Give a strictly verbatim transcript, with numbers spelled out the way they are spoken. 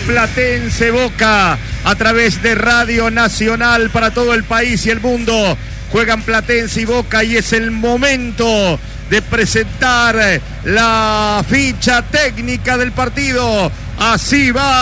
Platense Boca a través de Radio Nacional para todo el país y el mundo. Juegan Platense y Boca y es el momento de presentar la ficha técnica del partido. Así va.